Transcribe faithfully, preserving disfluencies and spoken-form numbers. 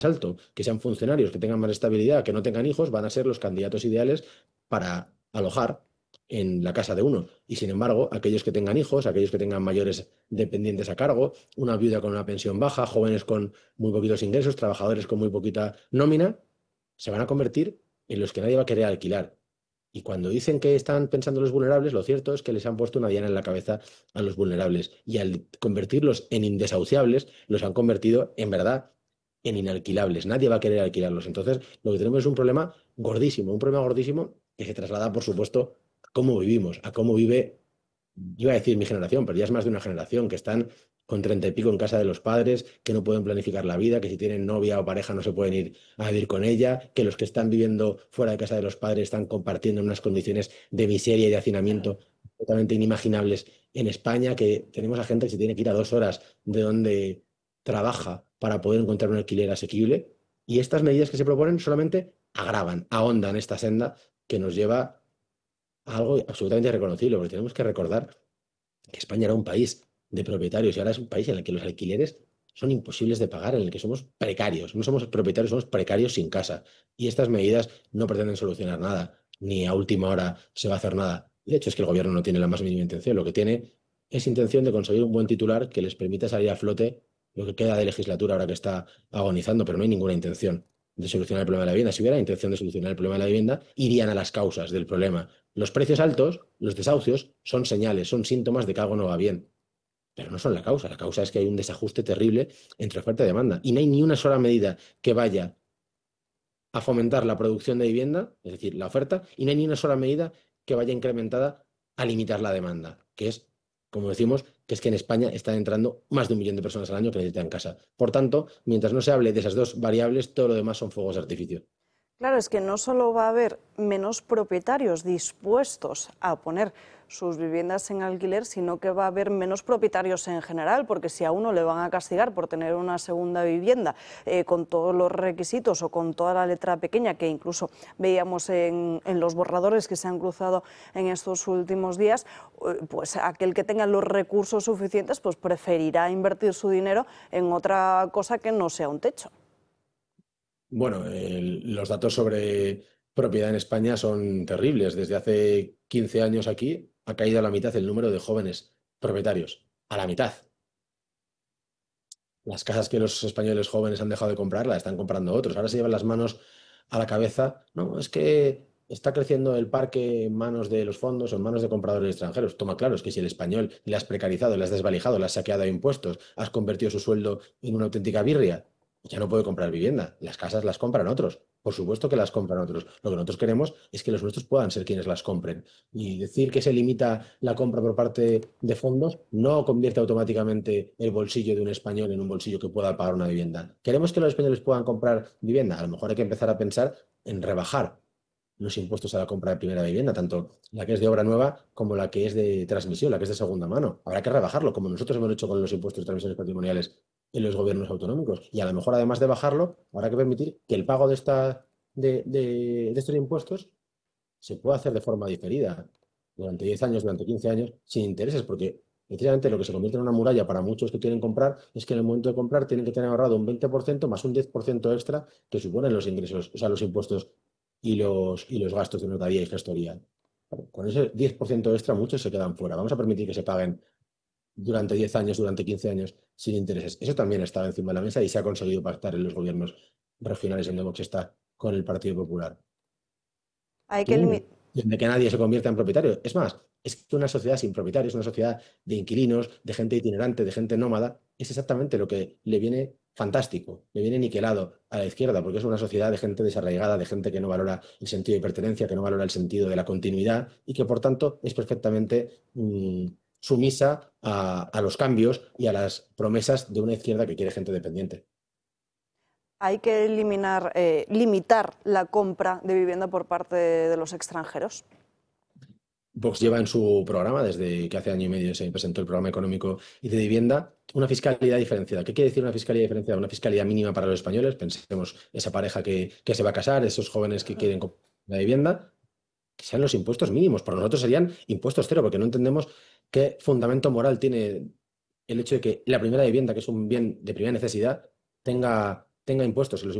alto, que sean funcionarios, que tengan más estabilidad, que no tengan hijos, van a ser los candidatos ideales para alojar en la casa de uno. Y sin embargo, aquellos que tengan hijos, aquellos que tengan mayores dependientes a cargo, una viuda con una pensión baja, jóvenes con muy poquitos ingresos, trabajadores con muy poquita nómina, se van a convertir en los que nadie va a querer alquilar. Y cuando dicen que están pensando en los vulnerables, lo cierto es que les han puesto una diana en la cabeza a los vulnerables. Y al convertirlos en indesahuciables, los han convertido, en verdad, en inalquilables. Nadie va a querer alquilarlos. Entonces, lo que tenemos es un problema gordísimo, un problema gordísimo que se traslada, por supuesto, a cómo vivimos, a cómo vive, iba a decir mi generación, pero ya es más de una generación, que están con treinta y pico en casa de los padres, que no pueden planificar la vida, que si tienen novia o pareja no se pueden ir a vivir con ella, que los que están viviendo fuera de casa de los padres están compartiendo unas condiciones de miseria y de hacinamiento totalmente inimaginables en España, que tenemos a gente que se tiene que ir a dos horas de donde trabaja para poder encontrar un alquiler asequible. Y estas medidas que se proponen solamente agravan, ahondan esta senda que nos lleva a algo absolutamente irreconocible, porque tenemos que recordar que España era un país de propietarios y ahora es un país en el que los alquileres son imposibles de pagar, en el que somos precarios. No somos propietarios, somos precarios sin casa. Y estas medidas no pretenden solucionar nada, ni a última hora se va a hacer nada. De hecho, es que el gobierno no tiene la más mínima intención. Lo que tiene es intención de conseguir un buen titular que les permita salir a flote lo que queda de legislatura ahora que está agonizando, pero no hay ninguna intención de solucionar el problema de la vivienda. Si hubiera intención de solucionar el problema de la vivienda, irían a las causas del problema. Los precios altos, los desahucios, son señales, son síntomas de que algo no va bien, pero no son la causa. La causa es que hay un desajuste terrible entre oferta y demanda y no hay ni una sola medida que vaya a fomentar la producción de vivienda, es decir, la oferta, y no hay ni una sola medida que vaya incrementada a limitar la demanda, que es, como decimos, que es que en España están entrando más de un millón de personas al año que necesitan casa. Por tanto, mientras no se hable de esas dos variables, todo lo demás son fuegos de artificio. Claro, es que no solo va a haber menos propietarios dispuestos a poner sus viviendas en alquiler, sino que va a haber menos propietarios en general, porque si a uno le van a castigar por tener una segunda vivienda eh, con todos los requisitos o con toda la letra pequeña que incluso veíamos en, en los borradores que se han cruzado en estos últimos días, eh, pues aquel que tenga los recursos suficientes pues preferirá invertir su dinero en otra cosa que no sea un techo. Bueno, el- los datos sobre propiedad en España son terribles. Desde hace quince años aquí ha caído a la mitad el número de jóvenes propietarios. A la mitad. Las casas que los españoles jóvenes han dejado de comprar las están comprando otros. Ahora se llevan las manos a la cabeza. No, es que está creciendo el parque en manos de los fondos o en manos de compradores extranjeros. Toma claro, es que si el español le has precarizado, le has desvalijado, le has saqueado de impuestos, has convertido su sueldo en una auténtica birria, ya no puede comprar vivienda. Las casas las compran otros. Por supuesto que las compran otros. Lo que nosotros queremos es que los nuestros puedan ser quienes las compren. Y decir que se limita la compra por parte de fondos no convierte automáticamente el bolsillo de un español en un bolsillo que pueda pagar una vivienda. ¿Queremos que los españoles puedan comprar vivienda? A lo mejor hay que empezar a pensar en rebajar los impuestos a la compra de primera vivienda, tanto la que es de obra nueva como la que es de transmisión, la que es de segunda mano. Habrá que rebajarlo, como nosotros hemos hecho con los impuestos de transmisiones patrimoniales en los gobiernos autonómicos. Y a lo mejor, además de bajarlo, habrá que permitir que el pago de, esta, de, de, de estos impuestos se puede hacer de forma diferida durante diez años, durante quince años, sin intereses, porque precisamente lo que se convierte en una muralla para muchos que quieren comprar es que en el momento de comprar tienen que tener ahorrado un veinte por ciento más un diez por ciento extra que suponen los ingresos, o sea, los impuestos y los, y los gastos de notaría y gestoría. Con ese diez por ciento extra muchos se quedan fuera. Vamos a permitir que se paguen durante diez años, durante quince años sin intereses. Eso también estaba encima de la mesa y se ha conseguido pactar en los gobiernos regionales en Vox está con el Partido Popular. Hay que Tú, limitar. de que nadie se convierta en propietario. Es más, es que una sociedad sin propietarios, una sociedad de inquilinos, de gente itinerante, de gente nómada, es exactamente lo que le viene fantástico, le viene niquelado a la izquierda, porque es una sociedad de gente desarraigada, de gente que no valora el sentido de pertenencia, que no valora el sentido de la continuidad y que por tanto es perfectamente mm, sumisa a, a los cambios y a las promesas de una izquierda que quiere gente dependiente. Hay que eliminar, eh, limitar la compra de vivienda por parte de, de los extranjeros. Vox lleva en su programa, desde que hace año y medio se presentó el programa económico y de vivienda, una fiscalidad diferenciada. ¿Qué quiere decir una fiscalidad diferenciada? Una fiscalidad mínima para los españoles. Pensemos esa pareja que, que se va a casar, esos jóvenes que quieren comprar la vivienda, que sean los impuestos mínimos. Para nosotros serían impuestos cero, porque no entendemos qué fundamento moral tiene el hecho de que la primera vivienda, que es un bien de primera necesidad, tenga tenga impuestos. Y los